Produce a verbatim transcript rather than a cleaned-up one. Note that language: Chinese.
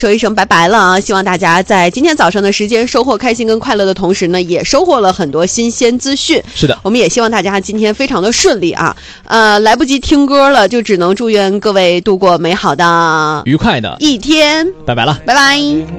说一声拜拜了啊！希望大家在今天早上的时间收获开心跟快乐的同时呢，也收获了很多新鲜资讯。 是的， 我们也希望大家今天非常的顺利啊！呃，来不及听歌了，就只能祝愿各位度过美好的、 愉快的一天。 拜拜了， 拜拜。